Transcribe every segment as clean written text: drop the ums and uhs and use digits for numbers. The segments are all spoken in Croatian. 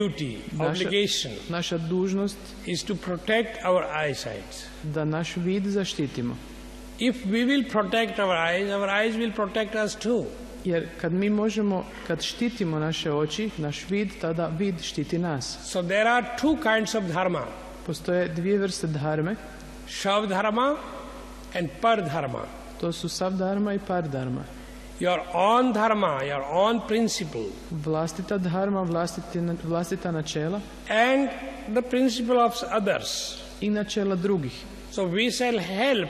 duty, obligation naša dužnost is to protect our eyesight. da naš vid zaštitimo. If we will protect our eyes will protect us too. Jer kad štitimo naše oči, naš vid, tada vid štiti nas. So there are two kinds of dharma. Postoje dvije vrste dharme. Savdharma and Pardharma. To su savdharma i pardharma. Your own dharma, your own principle. Vlastita dharma, vlastita načela. And the principle of others. I načela drugih. So we shall help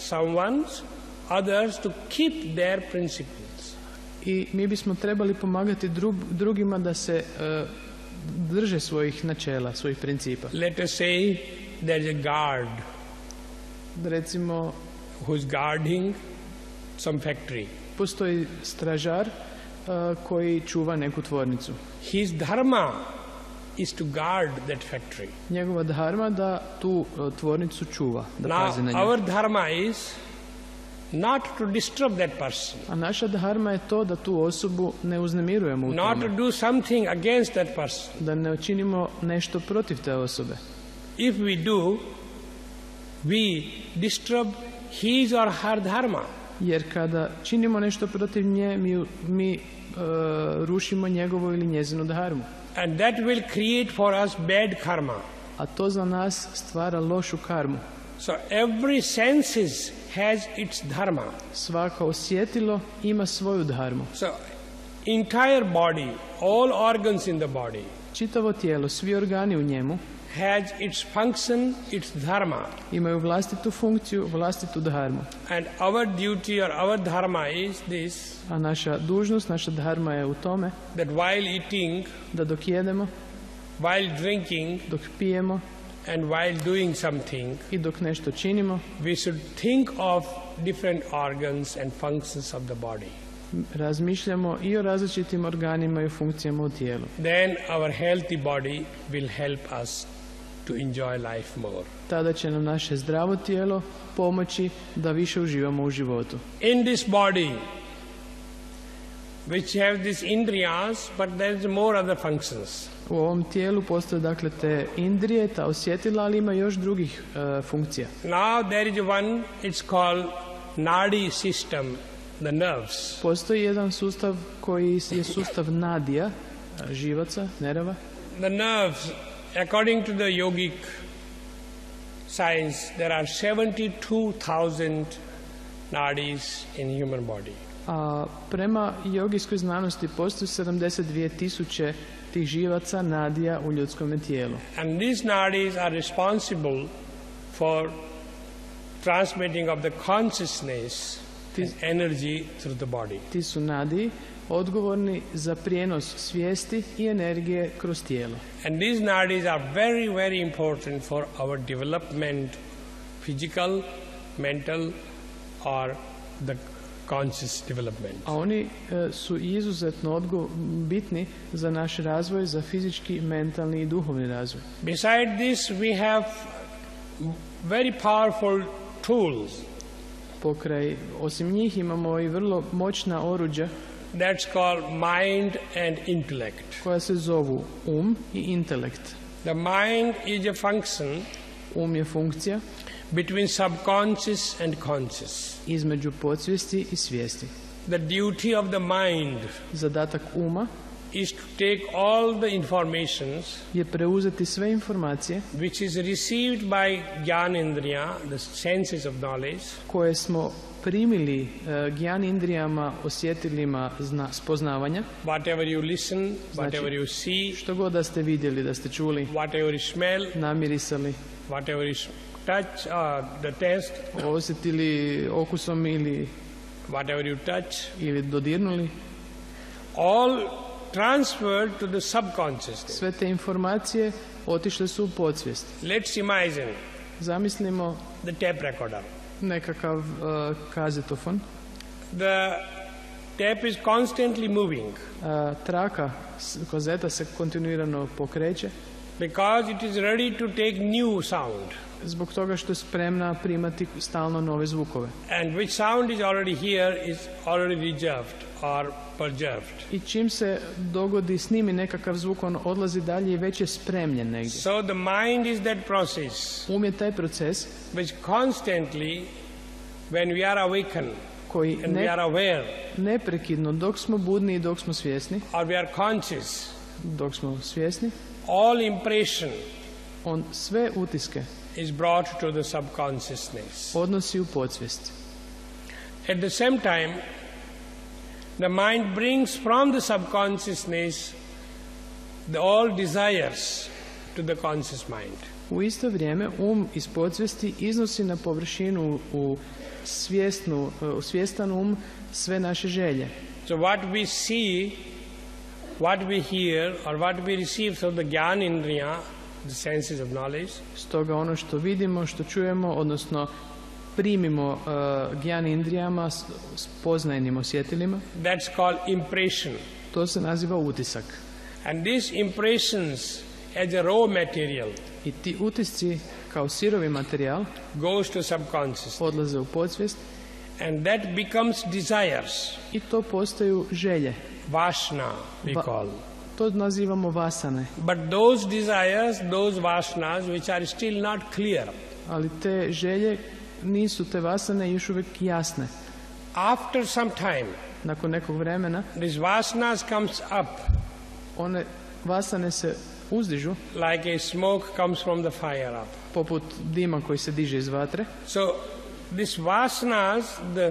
others to keep their principles. I mi bismo trebali pomagati drugima da se drže svojih načela, svojih principa. Let us say there is a guard. Recimo, who is guarding some factory. Postoji stražar koji čuva neku tvornicu. His dharma is to guard that factory. Njegova dharma da tu tvornicu čuva, da pazi na nju. Our dharma is not to disturb that person. A naša dharma je to da tu osobu ne uznemirujemo u tome. Not to do something against that person. Da ne učinimo nešto protiv te osobe. If we do, we disturb his or her dharma. Jer kada činimo nešto protiv nje, mi rušimo njegovo ili njezinu dharmu. And that will create for us bad karma. A to za nas stvara lošu karmu. So every senses has its dharma. Svako osjetilo ima svoju dharmu. So entire body, all organs in the body, čitavo tijelo, svi organi u njemu, has its function, its dharma. Imaju vlastitu funkciju, vlastitu dharmu. And our duty or our dharma is this. A naša dužnost, naša dharma je u tome that while eating, da dok jedemo, while drinking, dok pijemo, and while doing something, i dok nešto činimo, we should think of different organs and functions of the body. Razmišljamo i o različitim organima i o funkcijama u tijelu. Then our healthy body will help us to enjoy life more. Tada će nam naše zdravo tijelo pomoći da više uživamo u životu. In this body, which have these indriyas, but there is more other functions. U ovom tijelu postoje dakle te indrije, ta osjetila, ali ima još drugih funkcija. Now there is one, it's called nadi system, the nerves. Postoji jedan sustav koji je sustav nadija, živaca, nerava. The nerves, according to the yogic science, there are 72,000 nadis in human body. A prema jogijskoj znanosti postoji 72,000 tih živaca, nadija u ljudskom tijelu. And these nadis are responsible for transmitting of the consciousness and energy through the body. Ti su nadiji odgovorni za prijenos svijesti i energije kroz tijelo. And these nadis are very, very important for our development, physical, mental, or the conscious development. A oni su izuzetno bitni za naš razvoj, za fizički, mentalni i duhovni razvoj. Besides this, we have very powerful tools. Osim njih imamo i vrlo moćna oruđa. That's called mind and intellect. Koja se zovu i intelekt. The mind is a function. Je funkcija between subconscious and conscious. Između podsvijesti i svijesti. The duty of the mind. Zadatak uma is to take all the informations je preuzeti sve informacije which is received by Gyanendriya, the senses of knowledge, koje smo primili Gyanendriyama, osjetilima spoznavanja. Whatever you listen, whatever you see, što god da ste vidjeli, da ste čuli, whatever you smell, namirisali, whatever you touch, the taste, osjetili okusom ili whatever you touch, ili dodirnuli, all transferred to the subconscious. Sve te informacije otišle su u podsvijest. Let's imagine. Zamislimo the tape recorder. Nekakav kazetofon. The tape is constantly moving. Traka kazeta se kontinuirano pokreće. Because it is ready to take new sound. zbog toga što je spremna primati stalno nove zvukove. And which sound is already here is already reserved or preserved. I čim se dogodi, snimi nekakav zvuk, on odlazi dalje i već je spremljen negdje. So the mind is that process Je taj proces which constantly, when we are awakened koji and we are aware neprekidno, dok smo budni i dok smo svjesni, or we are conscious, dok smo svjesni, all impression on sve utiske is brought to the subconsciousness. odnosi u podsvijest. At the same time, the mind brings from the subconsciousness all desires to the conscious mind. U isto vrijeme iz podsvijesti iznosi na površinu u svjestan sve naše želje. So what we see, what we hear, or what we receive through the Gyan Indriya, the senses of knowledge, Stoga ono što vidimo, što čujemo, odnosno primimo Gyan Indrijama, spoznajnim osjetilima, that's called impression. to se naziva utisak. And these impressions as a raw material I ti utisci kao sirovi materijal goes to subconscious, odlaze u podsvijest and that becomes desires, i to postaju želje. vashna we call. To nazivamo vasane. But those desires, those vashnas which are still not clear, Ali te želje nisu, te vasane, još uvijek jasne. after some time Nakon nekog vremena these vashnas comes up one vasane se uzdižu like a smoke comes from the fire up. poput dima koji se diže iz vatre. So these vashnas, the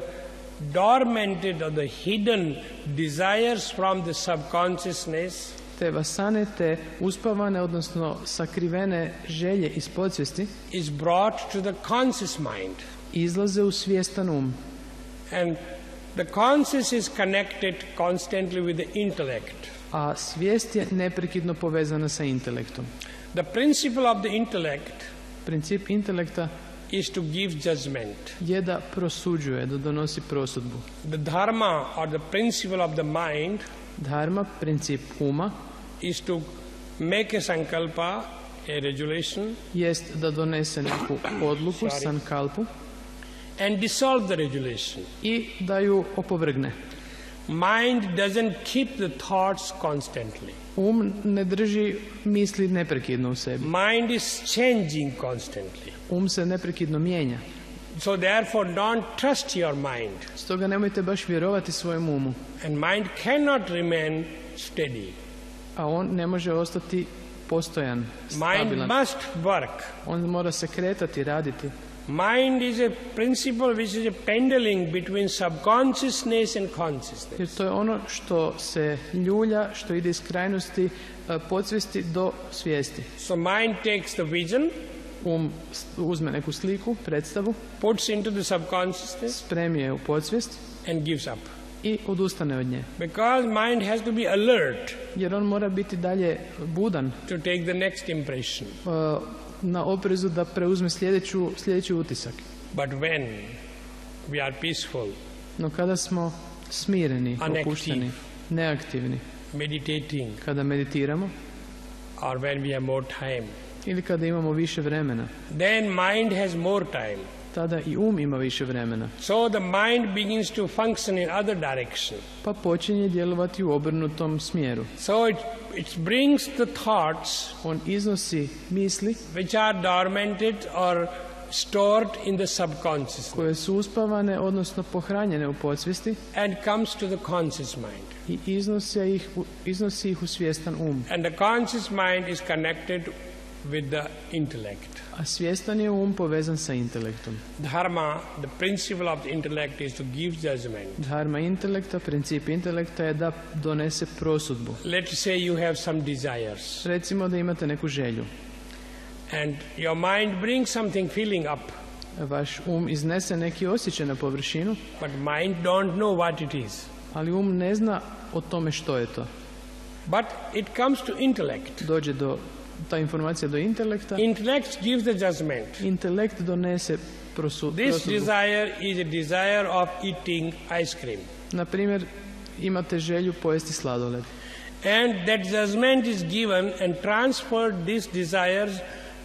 dormanted or the hidden desires from the subconsciousness, Te vasane, te uspavane, odnosno sakrivene želje iz podsvijesti is brought to the conscious mind. izlaze u svjestan And the conscious is connected constantly with the intellect. a svijest je neprekidno povezana sa intelektom. The principle of the intellect Princip intelekta is to give judgment. je da prosuđuje, da donosi prosudbu. The dharma or the principle of the mind Dharma, princip uma, is to make a sankalpa, a regulation, jest da donese neku odluku, Sorry. sankalpu, and dissolve the regulation. i da ju opovrgne. Mind doesn't keep the thoughts constantly. Ne drži misli neprekidno u sebi. Mind is changing constantly. Se neprekidno mijenja. So therefore don't trust your mind. Stoga nemojte baš vjerovati svojem umu. And mind cannot remain steady. A on ne može ostati postojan, Mind stabilan. must work. On mora se kretati, raditi. Mind is a principle which is a pendulum between subconsciousness and consciousness. Jer to je ono što se ljulja, što ide iz krajnosti podsvijesti do svijesti. So mind takes the vision, Uzme neku sliku, predstavu, puts into the subconsciousness spremi je u podsvijest and gives up. i odustane od nje. Because mind has to be alert Jer on mora biti dalje budan, to take the next impression. na oprezu da preuzme sljedeći utisak. But when we are peaceful, No kada smo smireni, Unactive. opušteni, neaktivni, meditating, kada meditiramo or when we have more time, ili kada imamo više vremena, then mind has more time. tada i ima više vremena. So the mind begins to function in other direction. Pa počinje djelovati u obrnutom smjeru. So it brings the thoughts On iznosi misli which are dormanted or stored in the subconscious koje su uspavane, odnosno pohranjene u podsvijesti, and comes to the conscious mind. i iznosi ih u svjestan And the conscious mind is connected with the intellect. A svjestan je povezan sa intelektom. Dharma, the principle of the intellect is to give judgment. Dharma intelekta, princip intelekta je da donese prosudbu. Let's say you have some desires Recimo da imate neku želju. and your mind brings something feeling up, Vaš iznese neki osjećaj na površinu, but mind don't know what it is. ali ne zna o tome što je to. But it comes to intellect. Dođe ta informacija do intelekta. Intellect gives the judgment. Intelekt donese prosudbu. This desire is a desire of eating ice cream. Na primjer, imate želju pojesti sladoled. And that judgment is given and transferred these desires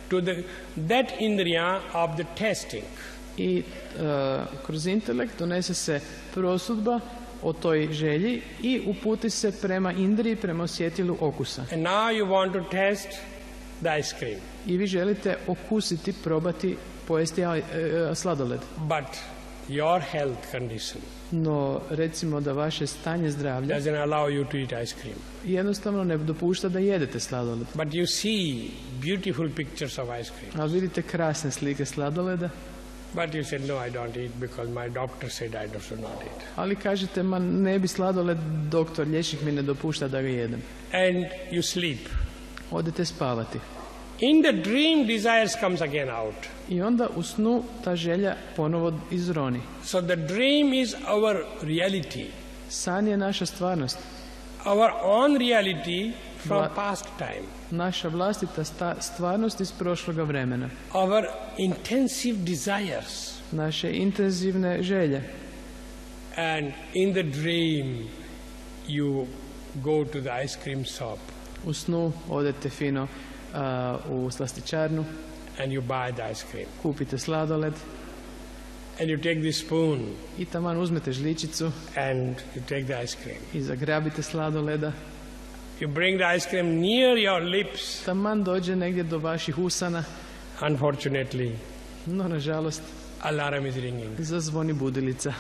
to that indriya of the tasting. I kroz intelekt donese se prosudba o toj želji i uputi se prema indriji, prema osjetilu okusa. And now you want to test the ice cream. I vi želite okusiti, probati, pojesti sladoled. But your health condition No, recimo da vaše stanje zdravlja doesn't allow you to eat ice cream. jednostavno ne dopušta da jedete sladoled. But you see beautiful pictures of ice cream. Ali vidite krasne slike sladoleda, But you said, no, I don't eat because my doctor said I should not eat. ali kažete, ma ne bi sladoled, doktor, liječnik mi ne dopušta da ga jedem. And you sleep. Odete spavati. In the dream, desires comes again out. I onda u snu ta želja ponovo izroni. So the dream is our reality, San je naša stvarnost, our own reality from What? past time, naša vlastita stvarnost iz prošloga vremena, our intensive desires. naše intenzivne želje. And in the dream, you go to the ice cream shop U snu odete fino u slastičarnu, and you buy the ice cream. kupite sladoled And you take the spoon i taman uzmete žličicu and you take the ice cream. i zagrabite sladoleda. You bring the ice cream near your lips. Taman dođe negdje do vaših usana, Unfortunately, no nažalost alarm is ringing. zazvoni budilica.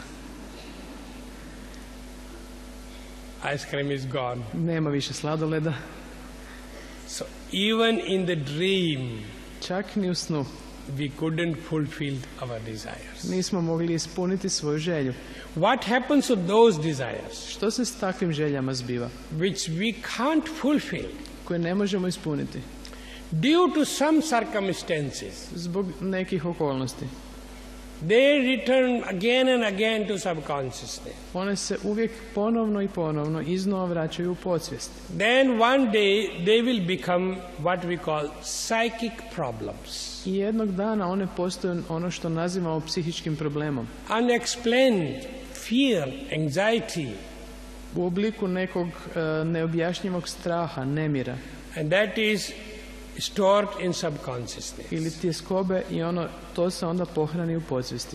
Ice cream is gone. Nema više sladoleda. So even in the dream, Čak ni u snu we couldn't fulfill our desires. nismo mogli ispuniti svoju želju. What happens to those desires Što se s takvim željama zbiva, which we can't fulfill koje ne možemo ispuniti due to some circumstances? zbog nekih okolnosti? They return again and again to subconsciousness. One se uvijek ponovno i ponovno iznova vraćaju u podsvijest. Then one day they will become what we call psychic problems. I jednog dana one postaju ono što nazivamo psihičkim problemom. Unexplained fear, anxiety, U obliku nekog neobjašnjivog straha, nemira. and that is stored in subconsciousness. Ili tjeskobe i to se onda pohrani u podsvijesti.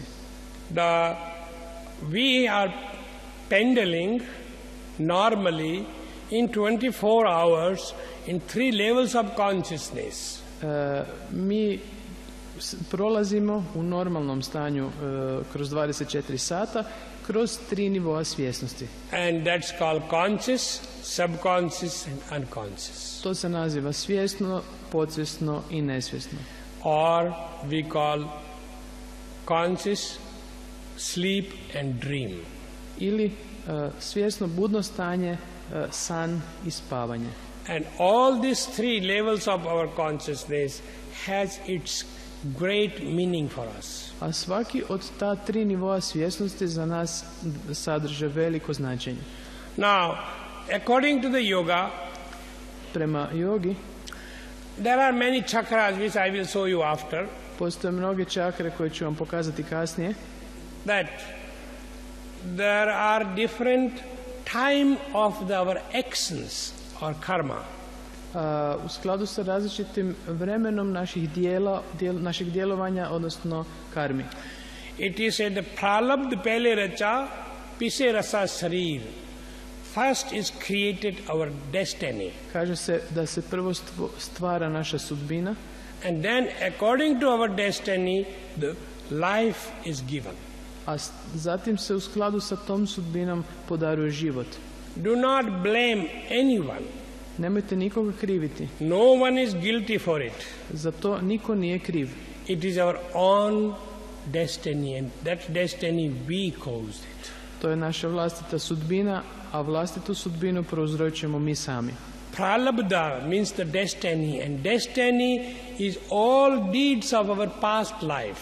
We are pendling normally in 24 hours in 3 levels of consciousness. Mi prolazimo u normalnom stanju kroz 24 sata kroz 3 nivoa svjesnosti. And that's called conscious, subconscious and unconscious. To se naziva svjesno, podsvjesno i nesvjesno. Or we call conscious, sleep and dream. Ili svjesno budno stanje, san i spavanje. And all these 3 levels of our consciousness has its great meaning for us. A svaki od ta 3 nivoa svjesnosti za nas sadrže veliko značenje. Now, according to the yoga, Prema jogi there are many chakras which I will show you after, postoje mnoge čakre koje ću vam pokazati kasnije, that there are different time of our actions or karma. u skladu sa različitim vremenom našeg djelovanja, odnosno karmi. It is said the pralabd pele racha, pise rasa sharir. First is created our destiny. Kaže se da se prvo stvara naša sudbina, And then according to our destiny, the life is given. a zatim se u skladu sa tom sudbinom podaruje život. Do not blame anyone. Nemojte nikoga kriviti, No one is guilty for it. za to niko nije kriv. It is our own destiny, and that destiny we caused it. To je naša vlastita sudbina, a vlastitu sudbinu prouzročujemo mi sami. Pralabdha means the destiny, and destiny is all deeds of our past life.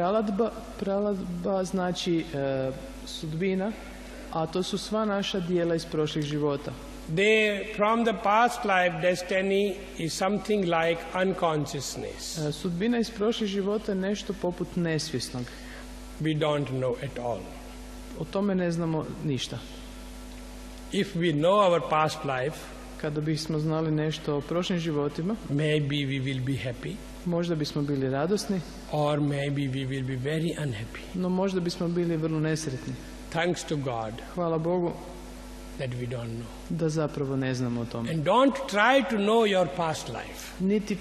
Praladba znači sudbina, a to su sva naša djela iz prošlih života. From the past life, destiny is something like unconsciousness. Sudbina iz prošlih života je nešto poput nesvjesnog. We don't know at all. O tome ne znamo ništa. If we know our past life, Kada bismo znali nešto o prošlim životima, maybe we will be happy, možda bismo bili radosni, or maybe we will be very unhappy. no možda bismo bili vrlo nesretni. Thanks to God Hvala Bogu that we don't know. da zapravo ne znamo o tome. And don't try to know your past life. Niti